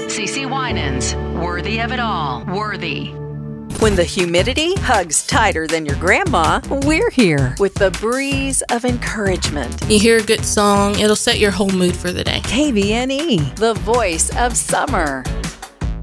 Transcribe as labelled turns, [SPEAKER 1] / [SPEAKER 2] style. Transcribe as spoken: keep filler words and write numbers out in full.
[SPEAKER 1] CeCe Winans, worthy of it all. Worthy.
[SPEAKER 2] When the humidity hugs tighter than your grandma, we're here with the breeze of encouragement.
[SPEAKER 3] You hear a good song, it'll set your whole mood for the day.
[SPEAKER 2] K V N E, the voice of summer.